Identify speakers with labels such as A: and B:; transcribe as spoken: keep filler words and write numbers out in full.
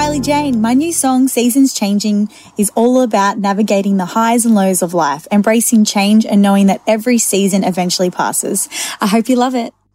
A: Kylie Jane. My new song, Seasons Changing, is all about navigating the highs and lows of life, embracing change and knowing that every season eventually passes. I hope you love it.